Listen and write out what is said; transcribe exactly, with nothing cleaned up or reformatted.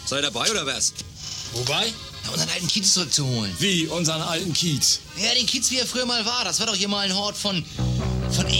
Seid ihr dabei oder was? Wobei? Na, unseren alten Kiez zurückzuholen. Wie, unseren alten Kiez? Ja, den Kiez, wie er früher mal war. Das war doch hier mal ein Hort von... von